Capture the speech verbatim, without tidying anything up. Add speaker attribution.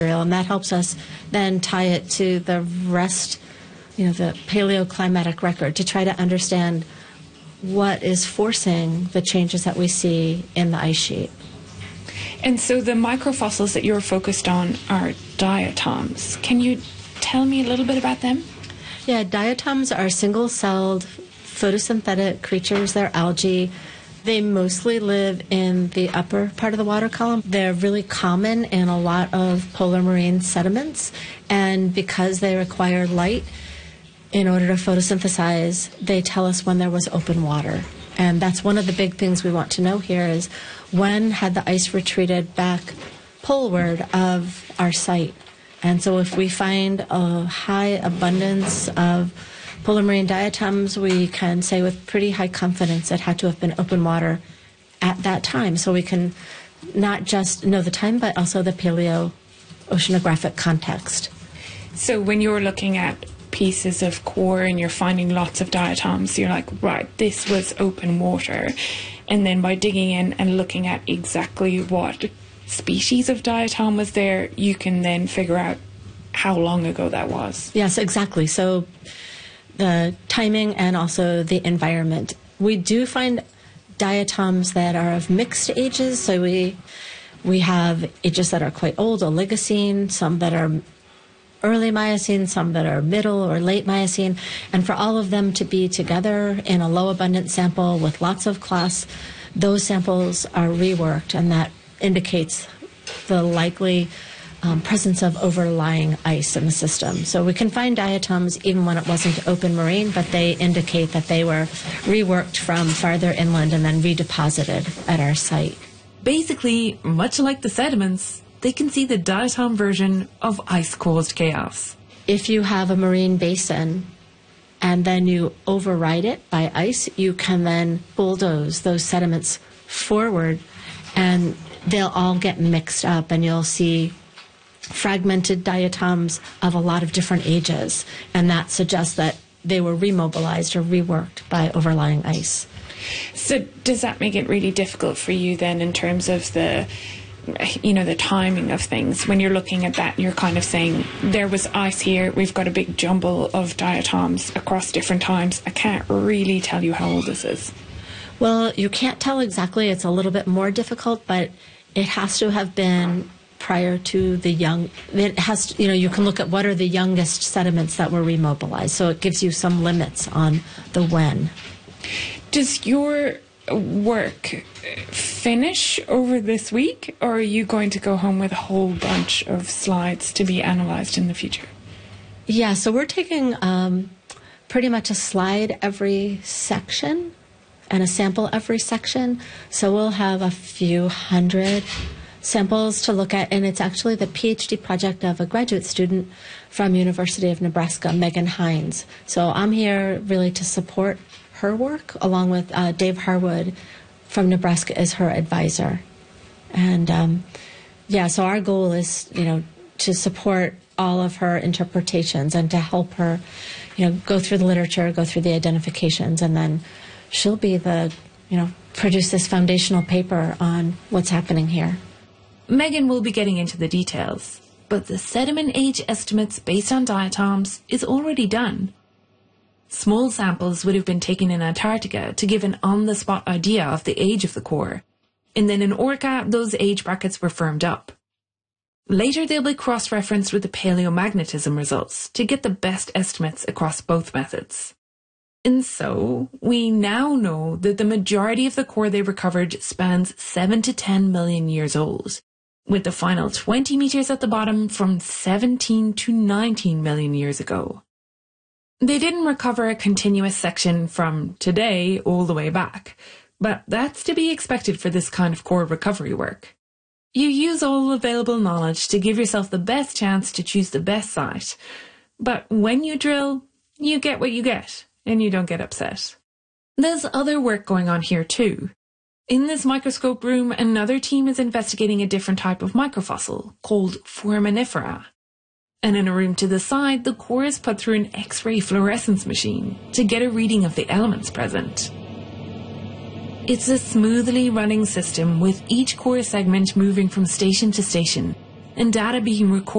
Speaker 1: And that helps us then tie it to the rest, you know, the paleoclimatic record to try to understand what is forcing the changes that we see in the ice sheet.
Speaker 2: And so the microfossils that you're focused on are diatoms. Can you tell me a little bit about them?
Speaker 1: Yeah, diatoms are single-celled photosynthetic creatures. They're algae. They mostly live in the upper part of the water column. They're really common in a lot of polar marine sediments, and because they require light in order to photosynthesize, they tell us when there was open water. And that's one of the big things we want to know here is when had the ice retreated back poleward of our site. And so if we find a high abundance of polar marine diatoms, we can say with pretty high confidence it had to have been open water at that time. So we can not just know the time, but also the paleo-oceanographic context.
Speaker 2: So when you're looking at pieces of core and you're finding lots of diatoms, you're like, right, this was open water. And then by digging in and looking at exactly what species of diatom was there, you can then figure out how long ago that was.
Speaker 1: Yes, exactly. So the timing and also the environment. We do find diatoms that are of mixed ages. So we we have ages that are quite old, Oligocene, some that are early Miocene, some that are middle or late Miocene, and for all of them to be together in a low abundance sample with lots of class, those samples are reworked, and that indicates the likely um, presence of overlying ice in the system. So we can find diatoms even when it wasn't open marine, but they indicate that they were reworked from farther inland and then redeposited at our site.
Speaker 3: Basically, much like the sediments, they can see the diatom version of ice-caused chaos.
Speaker 1: If you have a marine basin and then you override it by ice, you can then bulldoze those sediments forward and they'll all get mixed up and you'll see fragmented diatoms of a lot of different ages. And that suggests that they were remobilized or reworked by overlying ice.
Speaker 2: So does that make it really difficult for you then in terms of the you know, the timing of things? When you're looking at that, you're kind of saying, there was ice here, we've got a big jumble of diatoms across different times. I can't really tell you how old this is.
Speaker 1: Well, you can't tell exactly. It's a little bit more difficult, but it has to have been prior to the young, it has to, you know, you can look at what are the youngest sediments that were remobilized. So it gives you some limits on the when.
Speaker 2: Does your work finish over this week, or are you going to go home with a whole bunch of slides to be analysed in the future?
Speaker 1: Yeah, so we're taking um, pretty much a slide every section and a sample every section. So we'll have a few hundred samples to look at, and it's actually the PhD project of a graduate student from University of Nebraska, Megan Hines. So I'm here really to support her work, along with uh, Dave Harwood from Nebraska as her advisor. And um, yeah, so our goal is, you know, to support all of her interpretations and to help her, you know, go through the literature, go through the identifications, and then she'll be the, you know, produce this foundational paper on what's happening here.
Speaker 3: Megan will be getting into the details, but the sediment age estimates based on diatoms is already done. Small samples would have been taken in Antarctica to give an on-the-spot idea of the age of the core, and then in Orca, those age brackets were firmed up. Later, they'll be cross-referenced with the paleomagnetism results to get the best estimates across both methods. And so, we now know that the majority of the core they recovered spans seven to ten million years old, with the final twenty meters at the bottom from seventeen to nineteen million years ago. They didn't recover a continuous section from today all the way back, but that's to be expected for this kind of core recovery work. You use all available knowledge to give yourself the best chance to choose the best site, but when you drill, you get what you get, and you don't get upset. There's other work going on here too. In this microscope room, another team is investigating a different type of microfossil called Foraminifera. And in a room to the side, the core is put through an X-ray fluorescence machine to get a reading of the elements present. It's a smoothly running system with each core segment moving from station to station and data being recorded